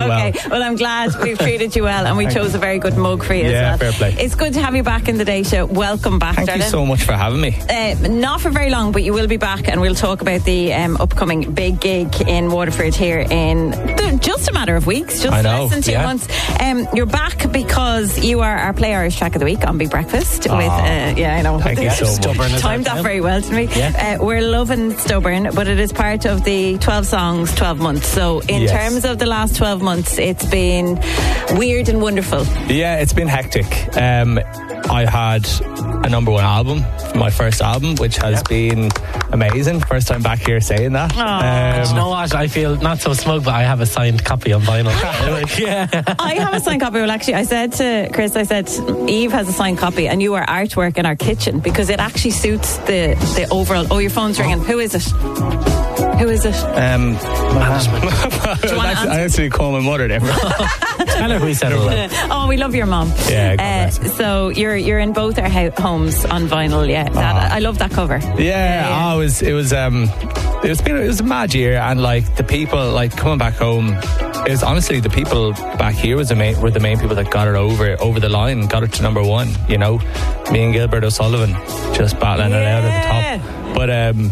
well. Well, I'm glad we've treated you well, and we chose a very good mug for you as well. Fair play. It's good to have you back in the Day Show. Welcome back, Thank you so much for having me. Not for very long, but you will be back, and we'll talk about the upcoming big gig in Waterford here in just a matter of weeks, just less than 2 months. You're back because you are our Play Irish Track of the Week on Big Breakfast with I know. Thank you so much. Timed that very well to me. We're loving Stubborn, but it is part of the 12 songs, 12 months. So in terms of the last 12 months, it's been weird and wonderful. Yeah, it's been hectic. I had a number one album, my first album, which has been amazing. First time back here saying that. You know what? I feel not so smug, but I have a signed copy on vinyl. I have a signed copy. Well, actually, I said to Chris, Eve has a signed copy, and you are artwork in our kitchen because it actually suits the overall. Oh, your phone's ringing. Who is it? Who is it? I actually call my mother there. Tell her we said hello. Oh, we love your mom. Yeah. So you're in both our homes on vinyl. Yeah, I love that cover. Yeah. It was a mad year, and like the people like coming back home. It was honestly the people back here were the main people that got it over the line, got it to number one. You know, me and Gilbert O'Sullivan just battling it out at the top. But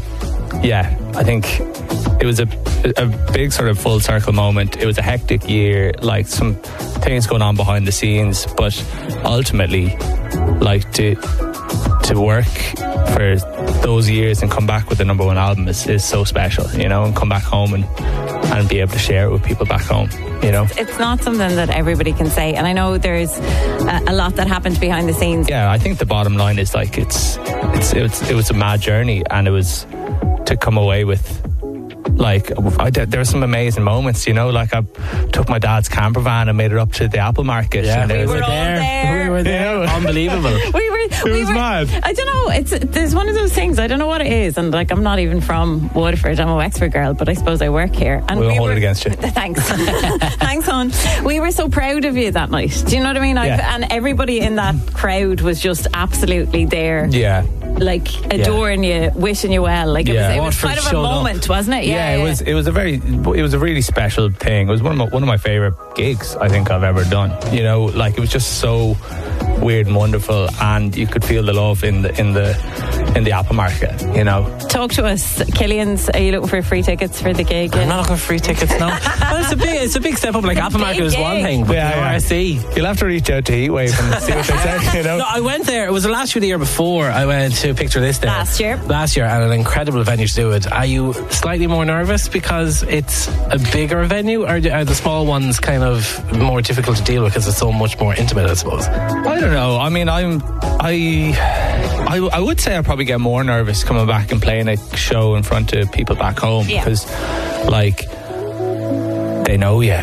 I think it was a big sort of full circle moment. It was a hectic year, like some things going on behind the scenes, but ultimately, like to work for those years and come back with the number one album is so special, you know, and come back home and be able to share it with people back home, you know. It's not something that everybody can say, and I know there's a lot that happened behind the scenes. Yeah, I think the bottom line is like it was a mad journey, and it was to come away with. Like there were some amazing moments, you know. Like I took my dad's camper van and made it up to the Apple Market. Yeah, and we were there. Unbelievable. It was mad. I don't know. There's one of those things. I don't know what it is, and like I'm not even from Waterford. I'm a Wexford girl, but I suppose I work here. And we'll hold it against you. Thanks, thanks, hon. We were so proud of you that night. Do you know what I mean? And everybody in that crowd was just absolutely there. Yeah. Like adoring you, wishing you well. Like it was kind of a moment, wasn't it? Yeah, it was a really special thing. It was one of my favorite gigs I think I've ever done. You know, like it was just so weird and wonderful, and you could feel the love in the Apple Market. You know. Talk to us, Killian's. Are you looking for free tickets for the gig? I'm not looking for free tickets. No. Well, it's a big step up. Like Apple Market is one thing, but RSC. You'll have to reach out to Heatwave and see what they say. You know. No, I went there. It was the last year, the year before. I went to Picture This Day last year, and an incredible venue to do it. Are you slightly more nervous because it's a bigger venue, or are the small ones kind of more difficult to deal with because it's so much more intimate, I suppose? I don't know. I mean, I would say I probably get more nervous coming back and playing a show in front of people back home because, like, they know you.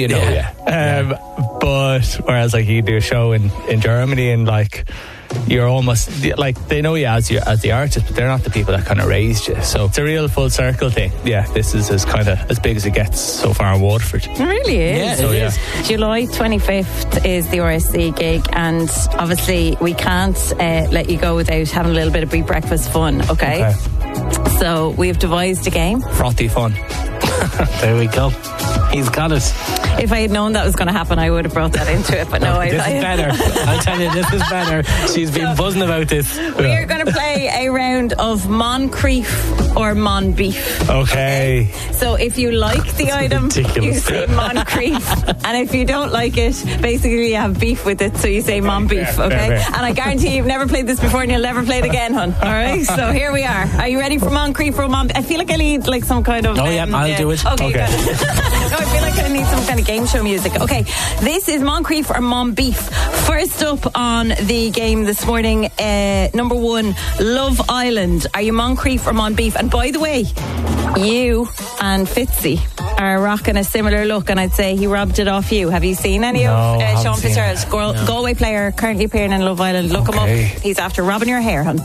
But whereas, like, you do a show in Germany and like. You're almost like they know you as the artist, but they're not the people that kind of raised you. So it's a real full circle thing. Yeah, this is as kind of as big as it gets so far in Waterford. It really is. Yeah, it is. July 25th is the RSC gig, and obviously we can't let you go without having a little bit of Big Breakfast fun. Okay. So we've devised a game. Frothy fun. There we go. He's got it. If I had known that was going to happen, I would have brought that into it. But no, this is better. I tell you, this is better. She's been buzzing about this. We're going to play a round of Moncrief or Monbeef. Okay. So if you like the item, you say Moncrief, and if you don't like it, basically you have beef with it, so you say Monbeef. Okay. And I guarantee you've never played this before, and you'll never play it again, hon. All right. So here we are. Are you ready for Moncrief or Monbeef? I feel like I need like some kind of. Oh yeah, I'll do it. Okay. No, I feel like I need some kind of game show music. Okay, this is Moncrief or Monbeef. First up on the game this morning, number one, Love Island. Are you Moncrief or Monbeef? And by the way, you and Fitzy are rocking a similar look, and I'd say he robbed it off you. Have you seen any of Sean Fitzgerald's Galway player currently appearing in Love Island? Look him up. He's after robbing your hair, hon.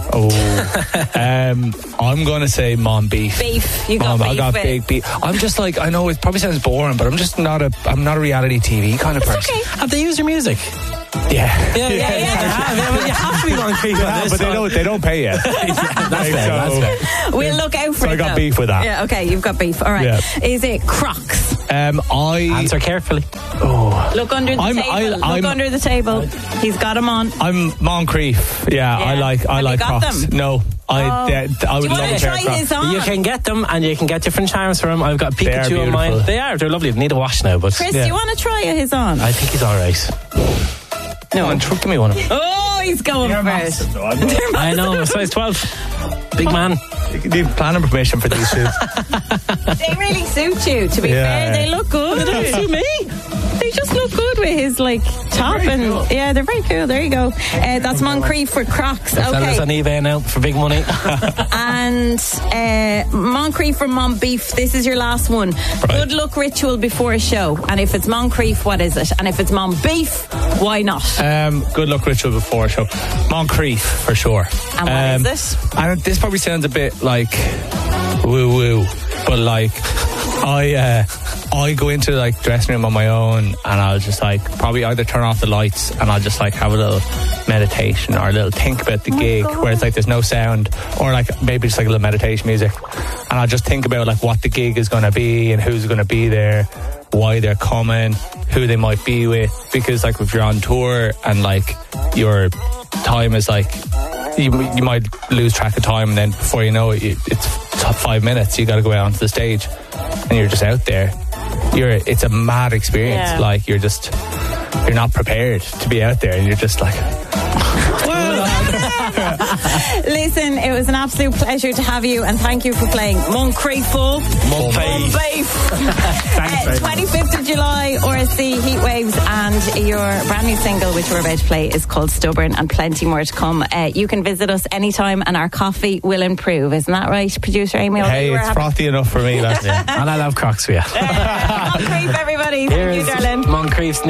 I'm going to say Monbeef. Beef. You got beef. I got big beef. I'm just like, I know it probably sounds boring, but I'm just not a reality TV kind of person. Okay. Have they used your music? Yeah. You have to be Moncrief on this. But they don't pay yet. That's fair. We'll look out for it. So I got beef with that. Yeah, okay, you've got beef. All right. Yeah. Is it Crocs? Answer carefully. Look under the table. Look under the table. He's got him on. I'm Moncrief. Yeah, I like you got Crocs. them? No, I would Do you love want a to pair try of Crocs. his on? You can get them, and you can get different charms for them. I've got Pikachu on mine. beautiful. They're lovely. They need a wash now, but Chris, do you want to try his on? I think he's all right. No, give me one of them. Oh, he's going first. I know, I'm a size 12. Big man. You need planning permission for these shoes. They really suit you, to be fair. They look good. They don't suit me. They just look good with his top and yeah, they're very cool. There you go. That's Moncrief for Crocs. Sellers on eBay now for big money. And Moncrief for Monbeef. This is your last one. Right. Good luck ritual before a show. And if it's Moncrief, what is it? And if it's Monbeef, why not? Good luck ritual before a show. Moncrief for sure. And what is it? And this probably sounds a bit like woo woo, but I go into dressing room on my own, and I'll just probably either turn off the lights and I'll just have a little meditation or a little think about the gig, where it's there's no sound, or maybe just a little meditation music, and I'll just think about what the gig is going to be and who's going to be there, why they're coming, who they might be with, because if you're on tour and your time is you might lose track of time, and then before you know it, it's 5 minutes, you got to go out onto the stage and you're just out there. It's a mad experience. Yeah. You're not prepared to be out there, and you're just Listen, it was an absolute pleasure to have you, and thank you for playing Moncrief. Thanks, 25th of July, RSC Heatwaves, and your brand new single, which we're about to play, is called Stubborn, and plenty more to come. You can visit us anytime, and our coffee will improve. Isn't that right, producer Amy? Hey, it's frothy enough for me. And I love Crocs for you. Moncrief, everybody. Thank you, darling. Moncrief's